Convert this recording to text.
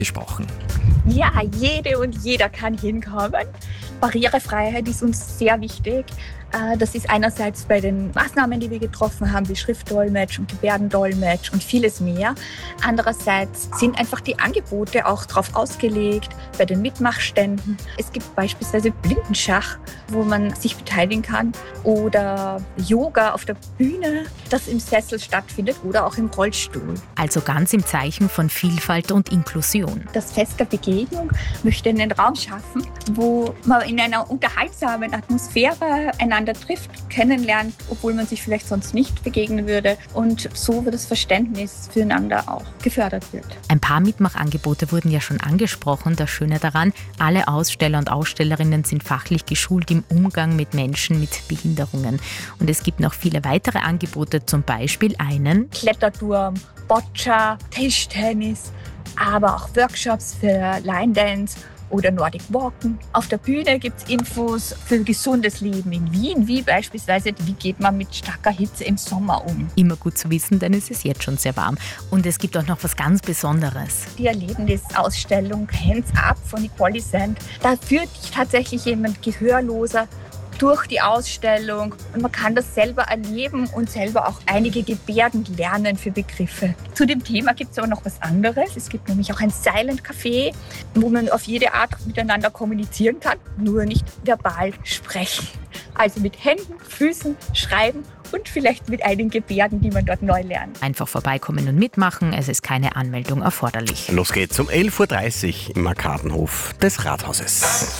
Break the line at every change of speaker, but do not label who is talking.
gesprochen.
Ja, jede und jeder kann hinkommen. Barrierefreiheit ist uns sehr wichtig. Das ist einerseits bei den Maßnahmen, die wir getroffen haben, wie Schriftdolmetsch und Gebärdendolmetsch und vieles mehr. Andererseits sind einfach die Angebote auch darauf ausgelegt, bei den Mitmachständen. Es gibt beispielsweise Blindenschach, wo man sich beteiligen kann, oder Yoga auf der Bühne, das im Sessel stattfindet oder auch im Rollstuhl.
Also ganz im Zeichen von Vielfalt und Inklusion.
Das Fest der Begegnung möchte einen Raum schaffen, wo man in einer unterhaltsamen Atmosphäre einander trifft, kennenlernt, obwohl man sich vielleicht sonst nicht begegnen würde, und so das Verständnis füreinander auch gefördert wird.
Ein paar Mitmachangebote wurden ja schon angesprochen. Das Schöne daran, alle Aussteller und Ausstellerinnen sind fachlich geschult im Umgang mit Menschen mit Behinderungen. Und es gibt noch viele weitere Angebote, zum Beispiel einen
Kletterturm, Boccia, Tischtennis, aber auch Workshops für Line Dance oder Nordic Walken. Auf der Bühne gibt es Infos für gesundes Leben in Wien, wie beispielsweise, wie geht man mit starker Hitze im Sommer um.
Immer gut zu wissen, denn es ist jetzt schon sehr warm. Und es gibt auch noch was ganz Besonderes.
Die Erlebnisausstellung Hands Up von Nicole Sand. Da führt dich tatsächlich jemand Gehörloser durch die Ausstellung und man kann das selber erleben und selber auch einige Gebärden lernen für Begriffe. Zu dem Thema gibt es aber noch was anderes. Es gibt nämlich auch ein Silent Café, wo man auf jede Art miteinander kommunizieren kann, nur nicht verbal sprechen. Also mit Händen, Füßen, Schreiben und vielleicht mit einigen Gebärden, die man dort neu lernt.
Einfach vorbeikommen und mitmachen, es ist keine Anmeldung erforderlich.
Los geht's um 11.30 Uhr im Arkadenhof des Rathauses.